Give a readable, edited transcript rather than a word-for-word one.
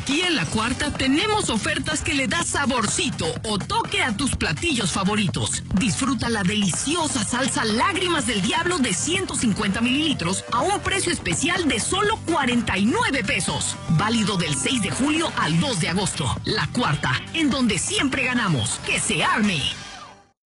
Aquí en La Cuarta tenemos ofertas que le da saborcito o toque a tus platillos favoritos. Disfruta la deliciosa salsa Lágrimas del Diablo de 150 mililitros a un precio especial de solo 49 pesos. Válido del 6 de julio al 2 de agosto. La Cuarta, en donde siempre ganamos. ¡Que se arme!